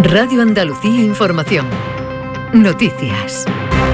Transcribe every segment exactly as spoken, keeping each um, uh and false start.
Radio Andalucía Información. Noticias.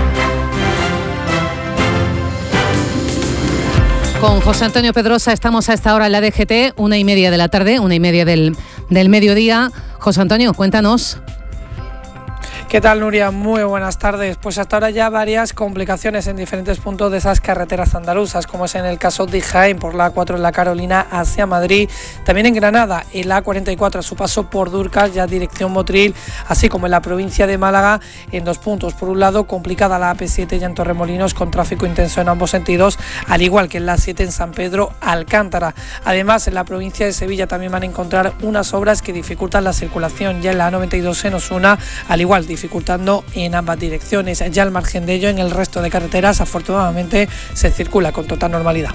Con José Antonio Pedrosa estamos a esta hora en la D G T, una y media de la tarde, una y media del, del mediodía. José Antonio, cuéntanos. ¿Qué tal, Nuria? Muy buenas tardes. Pues hasta ahora ya varias complicaciones en diferentes puntos de esas carreteras andaluzas, como es en el caso de Jaén por la A cuatro en la Carolina hacia Madrid, también en Granada, en la A cuarenta y cuatro a su paso por Durcas, ya dirección Motril, así como en la provincia de Málaga, en dos puntos. Por un lado, complicada la A P siete ya en Torremolinos, con tráfico intenso en ambos sentidos, al igual que en la A siete en San Pedro Alcántara. Además, en la provincia de Sevilla también van a encontrar unas obras que dificultan la circulación, ya en la A noventa y dos en Osuna, al igual dificultando en ambas direcciones. Ya al margen de ello, en el resto de carreteras, afortunadamente, se circula con total normalidad.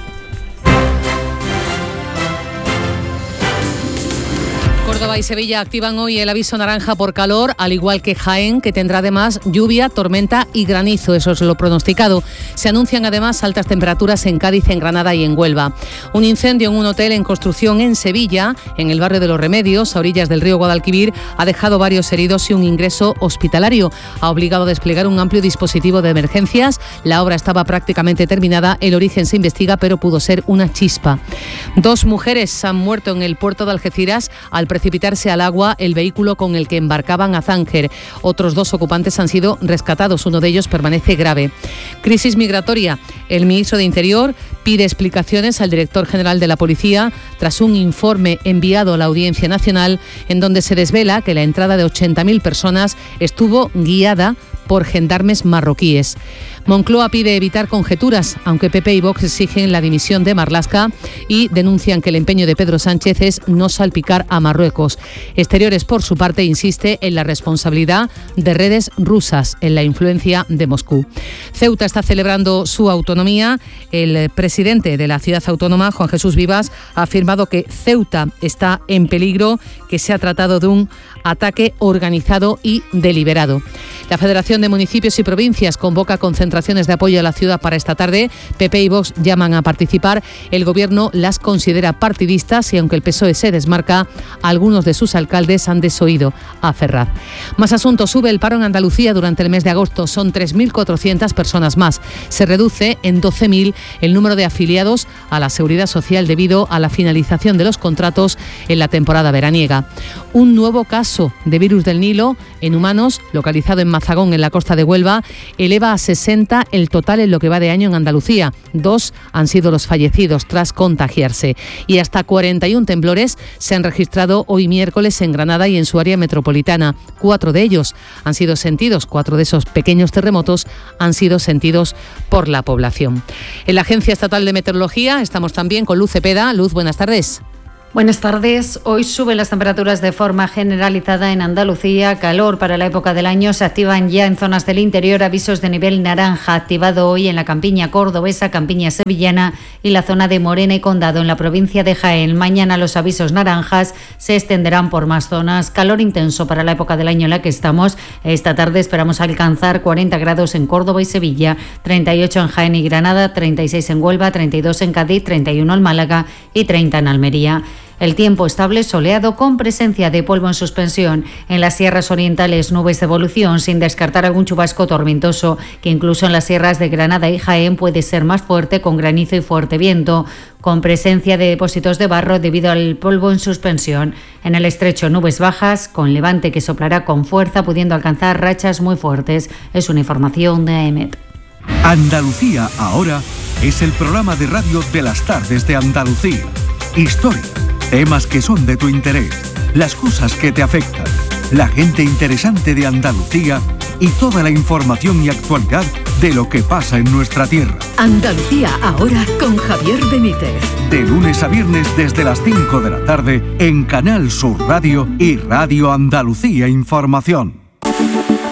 Córdoba y Sevilla activan hoy el aviso naranja por calor, al igual que Jaén, que tendrá además lluvia, tormenta y granizo. Eso es lo pronosticado. Se anuncian además altas temperaturas en Cádiz, en Granada y en Huelva. Un incendio en un hotel en construcción en Sevilla, en el barrio de Los Remedios, a orillas del río Guadalquivir, ha dejado varios heridos y un ingreso hospitalario. Ha obligado a desplegar un amplio dispositivo de emergencias. La obra estaba prácticamente terminada. El origen se investiga, pero pudo ser una chispa. Dos mujeres han muerto en el puerto de Algeciras al precipitarse al agua el vehículo con el que embarcaban a Zánjer. Otros dos ocupantes han sido rescatados, uno de ellos permanece grave. Crisis migratoria. El ministro de Interior pide explicaciones al director general de la Policía tras un informe enviado a la Audiencia Nacional en donde se desvela que la entrada de ochenta mil personas estuvo guiada por gendarmes marroquíes. Moncloa pide evitar conjeturas, aunque P P y Vox exigen la dimisión de Marlaska y denuncian que el empeño de Pedro Sánchez es no salpicar a Marruecos. Exteriores, por su parte, insiste en la responsabilidad de redes rusas en la influencia de Moscú. Ceuta está celebrando su autonomía. El presidente de la ciudad autónoma, Juan Jesús Vivas, ha afirmado que Ceuta está en peligro, que se ha tratado de un ataque organizado y deliberado. La Federación de Municipios y Provincias convoca concentraciones de apoyo a la ciudad para esta tarde. P P y Vox llaman a participar. El Gobierno las considera partidistas y, aunque el P S O E se desmarca, algunos de sus alcaldes han desoído a Ferraz. Más asuntos. Sube el paro en Andalucía durante el mes de agosto. Son tres mil cuatrocientas personas más. Se reduce en doce mil el número de afiliados a la Seguridad Social debido a la finalización de los contratos en la temporada veraniega. Un nuevo caso de virus del Nilo en humanos, localizado en Mazagón, en la costa de Huelva, eleva a sesenta el total en lo que va de año en Andalucía. Dos han sido los fallecidos tras contagiarse. Y hasta cuarenta y uno temblores se han registrado hoy miércoles en Granada y en su área metropolitana. Cuatro de ellos han sido sentidos, cuatro de esos pequeños terremotos han sido sentidos por la población. En la Agencia Estatal de Meteorología estamos también con Luz Cepeda. Luz, buenas tardes. Buenas tardes. Hoy suben las temperaturas de forma generalizada en Andalucía. Calor para la época del año. Se activan ya en zonas del interior avisos de nivel naranja, activado hoy en la campiña cordobesa, campiña sevillana y la zona de Morena y Condado en la provincia de Jaén. Mañana los avisos naranjas se extenderán por más zonas. Calor intenso para la época del año en la que estamos. Esta tarde esperamos alcanzar cuarenta grados en Córdoba y Sevilla, treinta y ocho en Jaén y Granada, treinta y seis en Huelva, treinta y dos en Cádiz, treinta y uno en Málaga y treinta en Almería. El tiempo estable, soleado, con presencia de polvo en suspensión. En las sierras orientales, nubes de evolución, sin descartar algún chubasco tormentoso, que incluso en las sierras de Granada y Jaén puede ser más fuerte, con granizo y fuerte viento, con presencia de depósitos de barro debido al polvo en suspensión. En el estrecho, nubes bajas, con levante que soplará con fuerza, pudiendo alcanzar rachas muy fuertes. Es una información de A E M E T. Andalucía ahora es el programa de radio de las tardes de Andalucía. Historia. Temas que son de tu interés, las cosas que te afectan, la gente interesante de Andalucía y toda la información y actualidad de lo que pasa en nuestra tierra. Andalucía ahora con Javier Benítez. De lunes a viernes desde las cinco de la tarde en Canal Sur Radio y Radio Andalucía Información.